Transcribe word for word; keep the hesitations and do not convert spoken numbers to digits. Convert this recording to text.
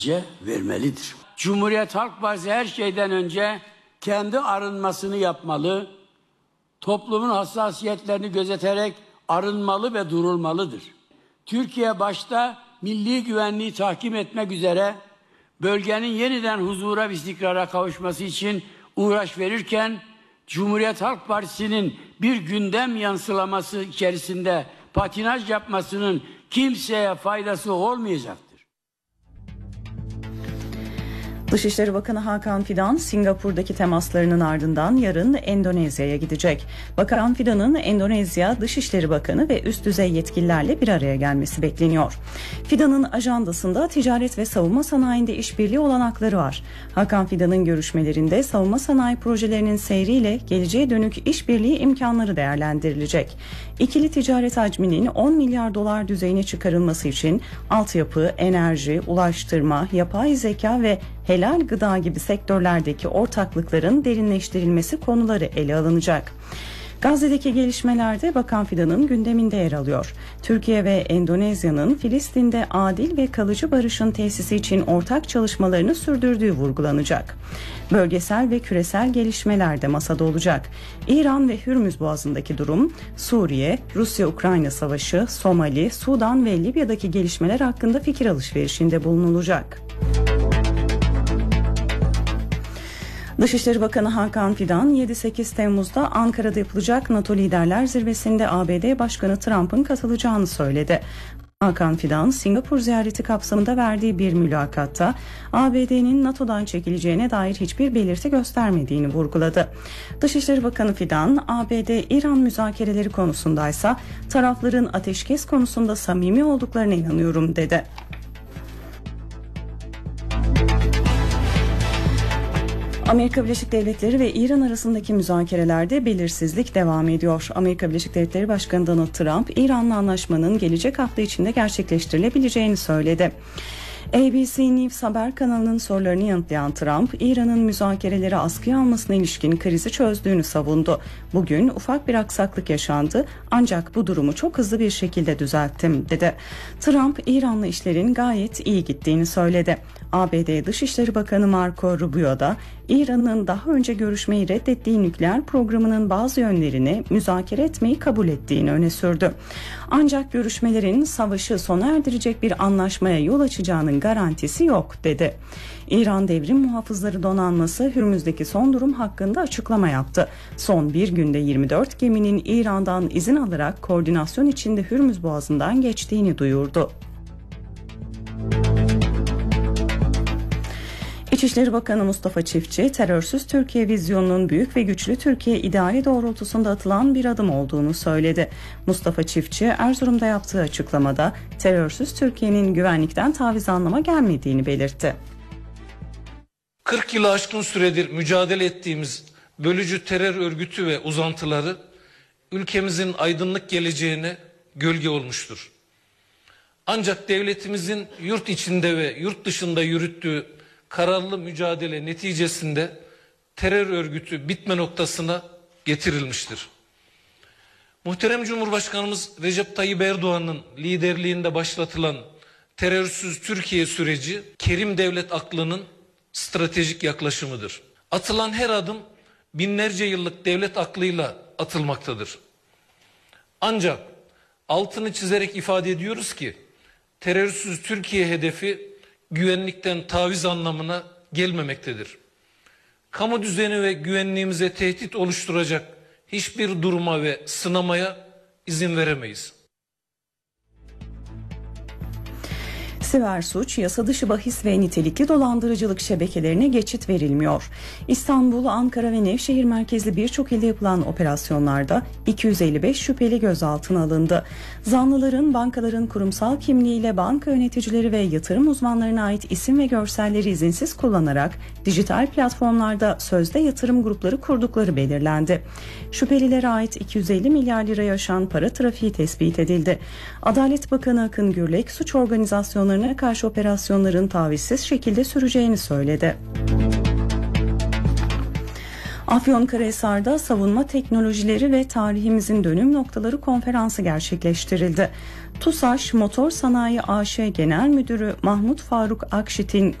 vermelidir. Cumhuriyet Halk Partisi her şeyden önce kendi arınmasını yapmalı, toplumun hassasiyetlerini gözeterek arınmalı ve durulmalıdır. Türkiye başta milli güvenliği tahkim etmek üzere bölgenin yeniden huzura ve istikrara kavuşması için uğraş verirken Cumhuriyet Halk Partisi'nin bir gündem yansılaması içerisinde patinaj yapmasının kimseye faydası olmayacaktır. Dışişleri Bakanı Hakan Fidan, Singapur'daki temaslarının ardından yarın Endonezya'ya gidecek. Bakan Fidan'ın Endonezya Dışişleri Bakanı ve üst düzey yetkililerle bir araya gelmesi bekleniyor. Fidan'ın ajandasında ticaret ve savunma sanayinde işbirliği olanakları var. Hakan Fidan'ın görüşmelerinde savunma sanayi projelerinin seyriyle geleceğe dönük işbirliği imkanları değerlendirilecek. İkili ticaret hacminin on milyar dolar düzeyine çıkarılması için altyapı, enerji, ulaştırma, yapay zeka ve helal gıda gibi sektörlerdeki ortaklıkların derinleştirilmesi konuları ele alınacak. Gazze'deki gelişmelerde Bakan Fidan'ın gündeminde yer alıyor. Türkiye ve Endonezya'nın Filistin'de adil ve kalıcı barışın tesisi için ortak çalışmalarını sürdürdüğü vurgulanacak. Bölgesel ve küresel gelişmeler de masada olacak. İran ve Hürmüz Boğazı'ndaki durum, Suriye, Rusya-Ukrayna savaşı, Somali, Sudan ve Libya'daki gelişmeler hakkında fikir alışverişinde bulunulacak. Dışişleri Bakanı Hakan Fidan, yedi sekiz Temmuz'da Ankara'da yapılacak NATO Liderler Zirvesi'nde A B D Başkanı Trump'ın katılacağını söyledi. Hakan Fidan, Singapur ziyareti kapsamında verdiği bir mülakatta A B D'nin NATO'dan çekileceğine dair hiçbir belirti göstermediğini vurguladı. Dışişleri Bakanı Fidan, A B D-İran müzakereleri konusundaysa tarafların ateşkes konusunda samimi olduklarına inanıyorum dedi. Amerika Birleşik Devletleri ve İran arasındaki müzakerelerde belirsizlik devam ediyor. Amerika Birleşik Devletleri Başkanı Donald Trump, İran'la anlaşmanın gelecek hafta içinde gerçekleştirilebileceğini söyledi. A B C News haber kanalının sorularını yanıtlayan Trump, İran'ın müzakereleri askıya almasına ilişkin krizi çözdüğünü savundu. Bugün ufak bir aksaklık yaşandı ancak bu durumu çok hızlı bir şekilde düzelttim dedi. Trump, İran'la işlerin gayet iyi gittiğini söyledi. A B D Dışişleri Bakanı Marco Rubio da İran'ın daha önce görüşmeyi reddettiği nükleer programının bazı yönlerini müzakere etmeyi kabul ettiğini öne sürdü. Ancak görüşmelerin savaşı sona erdirecek bir anlaşmaya yol açacağının garantisi yok dedi. İran Devrim Muhafızları Donanması Hürmüz'deki son durum hakkında açıklama yaptı. Son bir günde yirmi dört geminin İran'dan izin alarak koordinasyon içinde Hürmüz Boğazı'ndan geçtiğini duyurdu. İçişleri Bakanı Mustafa Çiftçi, terörsüz Türkiye vizyonunun büyük ve güçlü Türkiye ideali doğrultusunda atılan bir adım olduğunu söyledi. Mustafa Çiftçi, Erzurum'da yaptığı açıklamada terörsüz Türkiye'nin güvenlikten taviz anlama gelmediğini belirtti. kırk yılı aşkın süredir mücadele ettiğimiz bölücü terör örgütü ve uzantıları ülkemizin aydınlık geleceğine gölge olmuştur. Ancak devletimizin yurt içinde ve yurt dışında yürüttüğü kararlı mücadele neticesinde terör örgütü bitme noktasına getirilmiştir. Muhterem Cumhurbaşkanımız Recep Tayyip Erdoğan'ın liderliğinde başlatılan terörsüz Türkiye süreci kerim devlet aklının stratejik yaklaşımıdır. Atılan her adım binlerce yıllık devlet aklıyla atılmaktadır. Ancak altını çizerek ifade ediyoruz ki terörsüz Türkiye hedefi güvenlikten taviz anlamına gelmemektedir. Kamu düzeni ve güvenliğimize tehdit oluşturacak hiçbir duruma ve sınamaya izin veremeyiz. Siber suç, yasa dışı bahis ve nitelikli dolandırıcılık şebekelerine geçit verilmiyor. İstanbul, Ankara ve Nevşehir merkezli birçok ilde yapılan operasyonlarda iki yüz elli beş şüpheli gözaltına alındı. Zanlıların bankaların kurumsal kimliğiyle banka yöneticileri ve yatırım uzmanlarına ait isim ve görselleri izinsiz kullanarak dijital platformlarda sözde yatırım grupları kurdukları belirlendi. Şüphelilere ait iki yüz elli milyar lirayı aşan para trafiği tespit edildi. Adalet Bakanı Akın Gürlek, suç organizasyonlarına karşı operasyonların tavizsiz şekilde süreceğini söyledi. Afyonkarahisar'da savunma teknolojileri ve tarihimizin dönüm noktaları konferansı gerçekleştirildi. TUSAŞ Motor Sanayi A Ş Genel Müdürü Mahmut Faruk Akşit'in